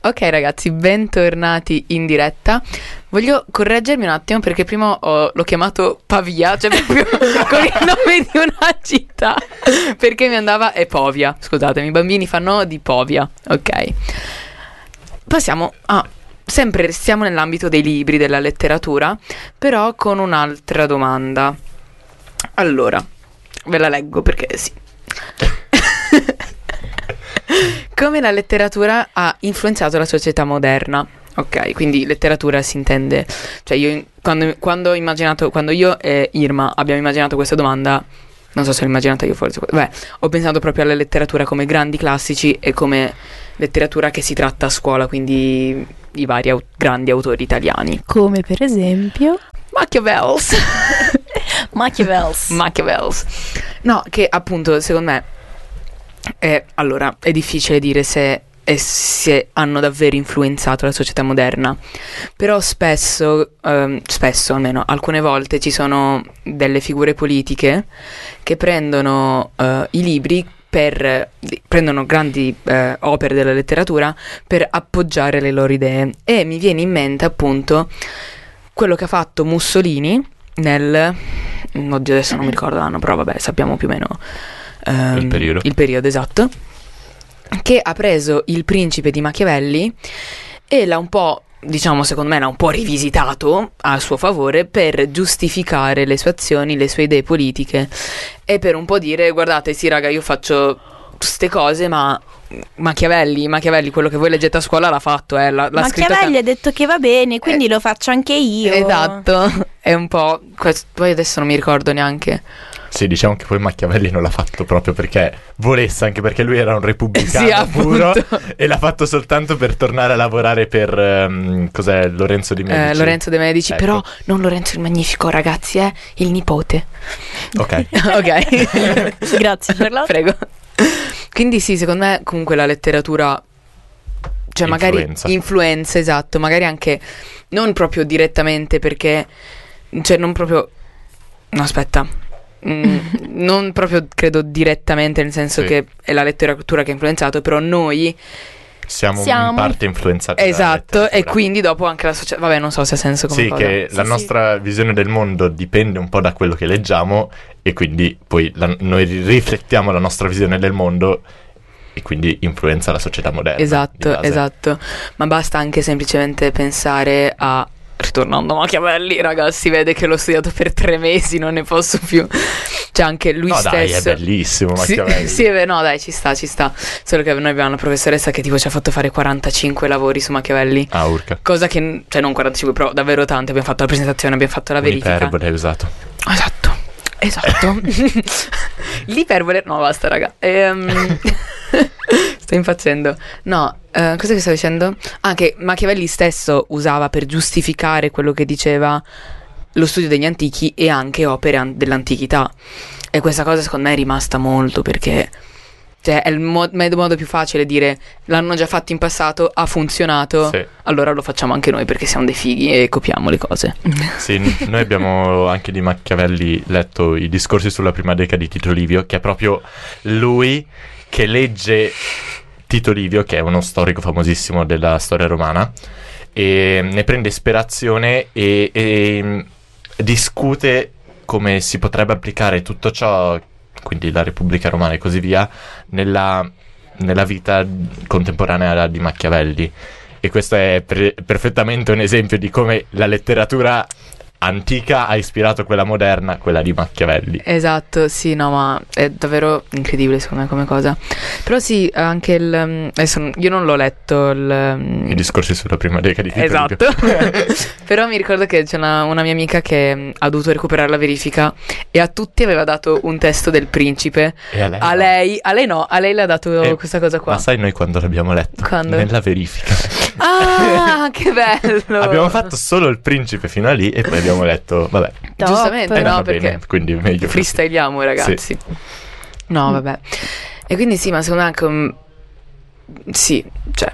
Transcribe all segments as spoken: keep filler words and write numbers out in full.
Ok ragazzi, bentornati in diretta. Voglio correggermi un attimo perché prima ho, l'ho chiamato Pavia, cioè proprio con il nome di una città, perché mi andava è Povia, scusatemi, i bambini fanno di Povia, ok. Passiamo a, sempre restiamo nell'ambito dei libri, della letteratura, però con un'altra domanda. Allora, ve la leggo perché sì. Come la letteratura ha influenzato la società moderna? Ok, quindi letteratura si intende, cioè io quando, quando ho immaginato, quando io e Irma abbiamo immaginato questa domanda, non so se l'ho immaginata io forse, beh, ho pensato proprio alla letteratura come grandi classici e come letteratura che si tratta a scuola, quindi i vari au- grandi autori italiani. Come per esempio Machiavelli. Machiavelli. Machiavelli. No, che appunto secondo me è, allora, è difficile dire se, è, se hanno davvero influenzato la società moderna, però spesso, ehm, spesso almeno, alcune volte ci sono delle figure politiche che prendono eh, i libri per, prendono grandi eh, opere della letteratura per appoggiare le loro idee, e mi viene in mente appunto quello che ha fatto Mussolini nel, oggi adesso non mi ricordo l'anno, però vabbè sappiamo più o meno Um, il periodo. il periodo esatto, che ha preso Il Principe di Machiavelli e l'ha un po', diciamo secondo me l'ha un po' rivisitato a suo favore per giustificare le sue azioni, le sue idee politiche, e per un po' dire guardate sì raga, io faccio queste cose ma Machiavelli, Machiavelli quello che voi leggete a scuola l'ha fatto, eh, l'ha, l'ha Machiavelli scritto... ha detto che va bene, quindi eh, lo faccio anche io. Esatto, è un po' questo, poi adesso non mi ricordo neanche. Sì, diciamo che poi Machiavelli non l'ha fatto proprio perché volesse, anche perché lui era un repubblicano sì, puro, e l'ha fatto soltanto per tornare a lavorare per um, cos'è, Lorenzo di Medici. Eh, Lorenzo de' Medici, ecco. Però non Lorenzo il Magnifico, ragazzi, è il nipote. Ok. Ok. Grazie Charlotte. Prego. Quindi sì, secondo me comunque la letteratura, cioè magari influenza. influenza, esatto, magari anche non proprio direttamente perché, cioè non proprio, no aspetta, Mm, non proprio credo direttamente, nel senso sì, che è la letteratura che ha influenzato, però noi siamo, siamo in parte influenzati, esatto, e quindi dopo anche la società, vabbè non so se ha senso come sì, cosa. che sì, la sì. nostra visione del mondo dipende un po' da quello che leggiamo, e quindi poi la, noi riflettiamo la nostra visione del mondo e quindi influenza la società moderna. Esatto, esatto, ma basta anche semplicemente pensare a, ritornando a Machiavelli, ragazzi, si vede che l'ho studiato per tre mesi, non ne posso più. Cioè anche lui no, stesso. Dai, è bellissimo Machiavelli. Sì, sì, no, dai, ci sta, ci sta. Solo che noi abbiamo una professoressa che tipo ci ha fatto fare quarantacinque lavori su Machiavelli. Ah, urca. Cosa che, cioè non quarantacinque, però davvero tanti. Abbiamo fatto la presentazione, abbiamo fatto la verifica. L'iperbole hai usato. Esatto, esatto. L'iperbole, no basta raga. Ehm... Sto impazzendo. No, uh, cosa che stavo dicendo? Ah, che Machiavelli stesso usava per giustificare quello che diceva lo studio degli antichi e anche opere an- dell'antichità. E questa cosa secondo me è rimasta molto, perché cioè è il mo- modo più facile dire l'hanno già fatto in passato, ha funzionato, sì, allora lo facciamo anche noi perché siamo dei fighi e copiamo le cose. Sì, noi abbiamo anche di Machiavelli letto i discorsi sulla prima decada di Tito Livio, che è proprio lui che legge Tito Livio, che è uno storico famosissimo della storia romana, e ne prende ispirazione e, e discute come si potrebbe applicare tutto ciò, quindi la Repubblica Romana e così via, nella, nella vita contemporanea di Machiavelli. E questo è per, perfettamente un esempio di come la letteratura antica ha ispirato quella moderna, quella di Machiavelli. Esatto, sì, no, ma è davvero incredibile secondo me come cosa. Però sì, anche il adesso io non l'ho letto il, i discorsi sulla prima decada di Tito esatto. Però mi ricordo che c'è una, una mia amica che ha dovuto recuperare la verifica e a tutti aveva dato un testo del Principe. E a lei a no. lei, a lei no, a lei le ha dato e, questa cosa qua. Ma sai noi quando l'abbiamo letto? Quando? Nella verifica. Ah, che bello. Abbiamo fatto solo il Principe fino a lì e poi abbiamo letto, vabbè. Top. Giustamente, Eh, no, va perché bene, quindi meglio. freestyliamo, ragazzi. Sì. No, vabbè. E quindi sì, ma secondo me anche un... sì, cioè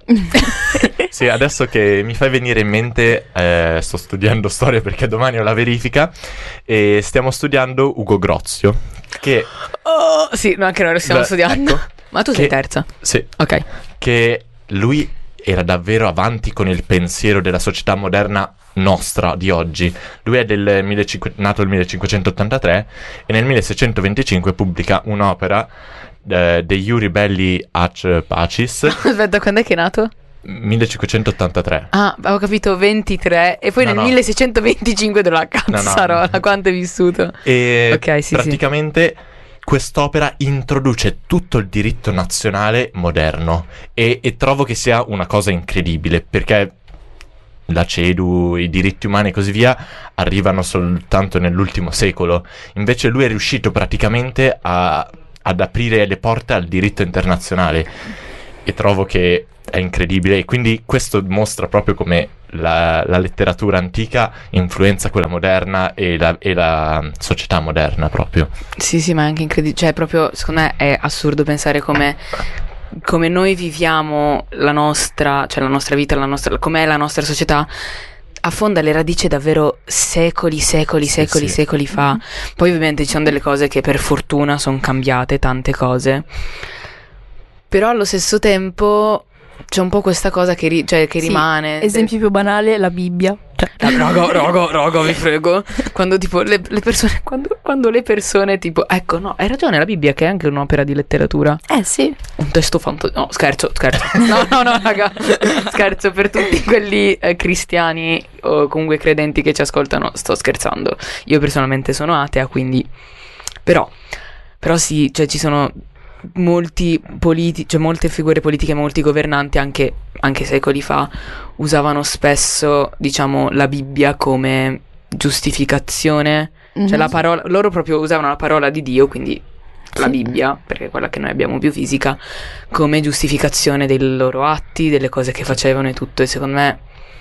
Sì, adesso che mi fai venire in mente, eh, sto studiando storia perché domani ho la verifica e stiamo studiando Ugo Grozio, che oh, sì, no, anche noi lo stiamo Beh, studiando. ecco, Ma tu che, sei terza? Sì. Ok. Che lui era davvero avanti con il pensiero della società moderna nostra di oggi. Lui è del millecinquecento, nato nel millecinquecentottantatré e nel milleseicentoventicinque pubblica un'opera eh, De Iuri Belli ac Pacis. Aspetta, quando è che è nato? millecinquecentottantatré. Ah, avevo capito ventitré e poi No, nel no. milleseicentoventicinque della cazzarola, No, no. quanto è vissuto. E Ok, sì, praticamente quest'opera introduce tutto il diritto nazionale moderno e, e trovo che sia una cosa incredibile, perché la CEDU, i diritti umani e così via arrivano soltanto nell'ultimo secolo. Invece lui è riuscito praticamente a, ad aprire le porte al diritto internazionale e trovo che è incredibile, e quindi questo mostra proprio come la, la letteratura antica influenza quella moderna e la, e la società moderna proprio. Sì, sì, ma è anche incredibile. Cioè, proprio, secondo me è assurdo pensare come, come noi viviamo la nostra, cioè la nostra vita, la nostra, com'è la nostra società, affonda le radici davvero secoli, secoli, Sì, secoli, sì. secoli fa. Poi ovviamente ci sono delle cose che per fortuna sono cambiate, tante cose. Però allo stesso tempo c'è un po' questa cosa che, ri- cioè, che Sì, rimane. Esempio più banale, la Bibbia. Cioè, Raga, raga, raga, vi prego. Quando tipo le, le persone, quando, quando le persone tipo, ecco, no, hai ragione, la Bibbia che è anche un'opera di letteratura. eh sì. Un testo fantastico. No, scherzo, scherzo. No, no, no, raga. Scherzo per tutti quelli eh, cristiani o comunque credenti che ci ascoltano. Sto scherzando. Io personalmente sono atea, quindi. Però, però sì, cioè ci sono molti politici, cioè molte figure politiche, molti governanti anche, anche secoli fa usavano spesso, diciamo, la Bibbia come giustificazione. Mhm. Cioè la parola, loro proprio usavano la parola di Dio, quindi la Sì. Bibbia, perché è quella che noi abbiamo più fisica, come giustificazione dei loro atti, delle cose che facevano e tutto. E secondo me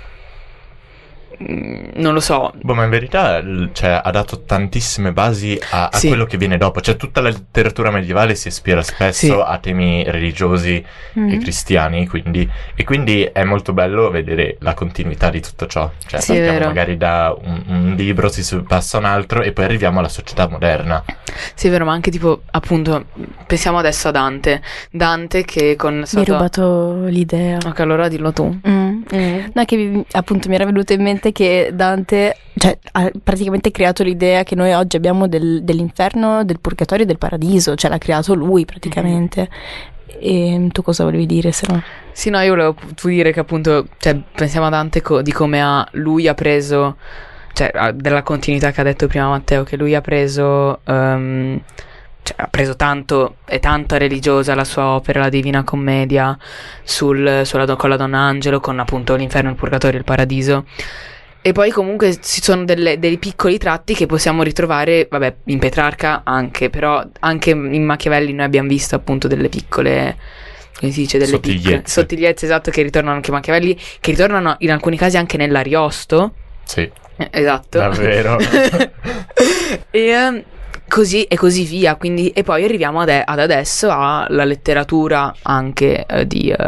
mm, non lo so. Boh, ma in verità l- cioè, ha dato tantissime basi a, a Sì. quello che viene dopo. Cioè, tutta la letteratura medievale si ispira spesso Sì. a temi religiosi e Mhm. cristiani, quindi, e quindi è molto bello vedere la continuità di tutto ciò. Cioè, Sì, è partiamo vero. magari da un, un libro, si su- passa a un altro e poi arriviamo alla società moderna. Sì, è vero, ma anche tipo, appunto, pensiamo adesso a Dante. Dante che con... Mi hai sotto- rubato l'idea. Ok, allora dillo tu. Mm. No, che mi- appunto mi era venuto in mente che Dante, cioè, ha praticamente creato l'idea che noi oggi abbiamo del- dell'inferno, del purgatorio e del paradiso, cioè l'ha creato lui praticamente. E tu cosa volevi dire se no? Sì, no, io volevo tu dire che appunto, cioè, pensiamo a Dante co- di come ha, lui ha preso, cioè, ha- della continuità che ha detto prima Matteo, che lui ha preso, ehm, cioè, ha preso tanto, è tanta religiosa la sua opera, la Divina Commedia, sul, sulla, do- con la Donna Angelo, con appunto l'inferno, il purgatorio e il paradiso. E poi comunque ci sono delle- dei piccoli tratti che possiamo ritrovare, vabbè, in Petrarca anche, però anche in Machiavelli noi abbiamo visto appunto delle piccole, come si dice, delle Sottigliezze. piccole sottigliezze, esatto, che ritornano anche in Machiavelli, che ritornano in alcuni casi anche nell'Ariosto. Sì, Eh, esatto. davvero. E ehm, così e così via, quindi, e poi arriviamo ad, ad adesso alla letteratura anche eh, di, ehm,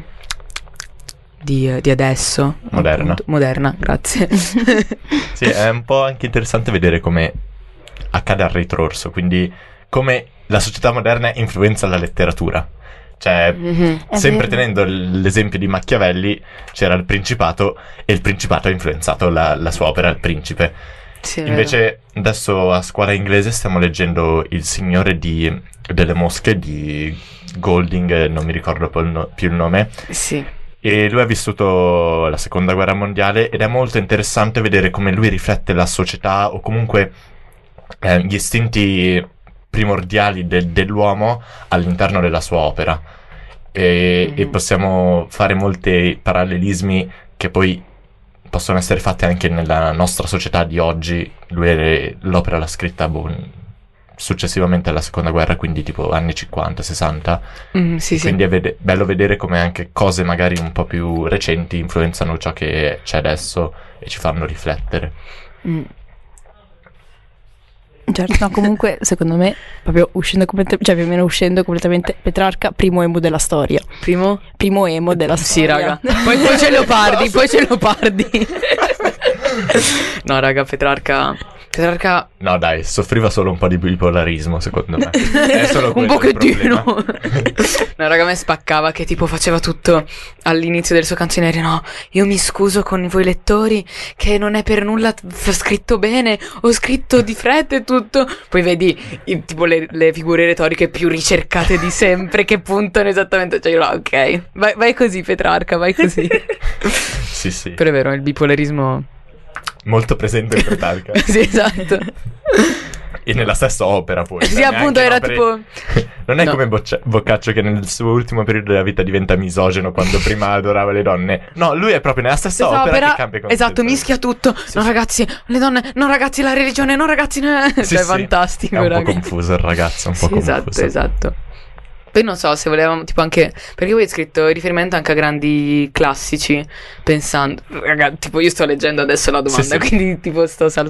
di, eh, di adesso. Moderna. appunto. Moderna, grazie. Sì, è un po' anche interessante vedere come accade al ritorso, quindi come la società moderna influenza la letteratura. Cioè, Mhm. È sempre vero. tenendo l- l'esempio di Machiavelli, c'era il Principato e il Principato ha influenzato la, la sua opera, Il Principe. Sì, è vero. Invece adesso a scuola inglese stiamo leggendo Il Signore di- delle Mosche di Golding, eh, non mi ricordo poi il no- più il nome, Sì. e lui ha vissuto la seconda guerra mondiale ed è molto interessante vedere come lui riflette la società o comunque eh, gli istinti primordiali del- dell'uomo all'interno della sua opera. E, Mhm. e possiamo fare molti parallelismi che poi possono essere fatte anche nella nostra società di oggi. Lui è- l'opera l'ha scritta boh, successivamente alla seconda guerra, quindi tipo anni cinquanta sessanta. Mhm, sì, sì. Quindi è vede- bello vedere come anche cose magari un po' più recenti influenzano ciò che c'è adesso e ci fanno riflettere. Mm. Certo, no, comunque secondo me, proprio uscendo completamente, cioè più o meno uscendo completamente, Petrarca, primo emo della storia. Primo? Primo emo della Sì, storia. raga. Poi, poi ce lo pardi, poi ce lo pardi. No, raga, Petrarca. Petrarca... No dai, soffriva solo un po' di bipolarismo secondo me. È solo un quello il pochettino. problema. No, raga, a me spaccava che tipo faceva tutto all'inizio del suo canzoniere. No, io mi scuso con voi lettori che non è per nulla f- scritto bene, ho scritto di fretta e tutto. Poi vedi i- tipo le, le figure retoriche più ricercate di sempre che puntano esattamente. Cioè io no, ok, vai, vai così Petrarca, vai così. Sì sì, Però è vero, il bipolarismo... molto presente in Petrarca. Sì, esatto. E nella stessa opera poi. Sì, Cioè, appunto, neanche era opere- tipo... Non è No. come Boccia- Boccaccio che nel suo ultimo periodo della vita diventa misogeno quando prima adorava le donne. No, lui è proprio nella stessa Questa opera, opera- che cambia concetto. esatto, mischia tutto. Sì, no, sì. ragazzi, le donne, no, ragazzi, la religione, no, ragazzi, no. Sì, Cioè, è sì. fantastico, È un raga. po' confuso il ragazzo, un po' Sì, confuso. esatto, esatto. Poi non so se volevamo, tipo anche, perché voi hai scritto riferimento anche a grandi classici, pensando, raga, tipo io sto leggendo adesso la domanda, Sì, sì. quindi tipo sto saltando.